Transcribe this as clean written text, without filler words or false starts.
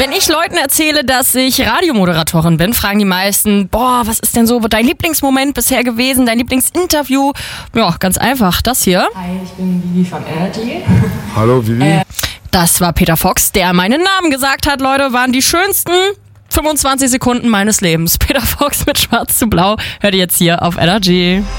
Wenn ich Leuten erzähle, dass ich Radiomoderatorin bin, fragen die meisten, was ist denn so dein Lieblingsmoment bisher gewesen, dein Lieblingsinterview? Ja, ganz einfach, das hier. Hi, ich bin Vivi von Energy. Hallo Vivi. Das war Peter Fox, der meinen Namen gesagt hat, Leute, waren die schönsten 25 Sekunden meines Lebens. Peter Fox mit Schwarz zu Blau hört ihr jetzt hier auf Energy.